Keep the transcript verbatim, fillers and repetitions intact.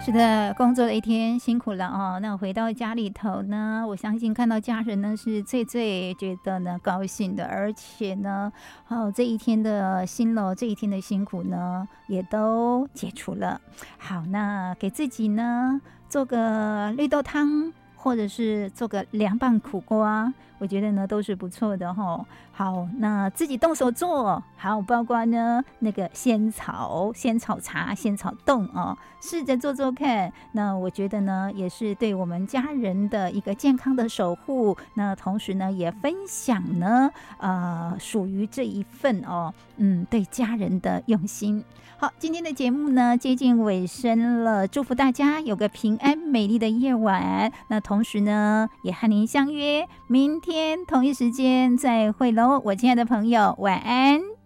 是的，工作了一天辛苦了哦。那回到家里头呢，我相信看到家人呢是最最觉得呢高兴的，而且呢，哦这一天的辛劳，这一天的辛苦呢也都解除了。好，那给自己呢做个绿豆汤，或者是做个凉拌苦瓜，我觉得呢都是不错的哈。好，那自己动手做，好，包括呢那个仙草、仙草茶、仙草冻哦，试着做做看。那我觉得呢，也是对我们家人的一个健康的守护。那同时呢，也分享呢，呃，属于这一份哦，嗯，对家人的用心。好，今天的节目呢接近尾声了，祝福大家有个平安美丽的夜晚。那同时呢，也和您相约明天同一时间再会喽，我亲爱的朋友，晚安。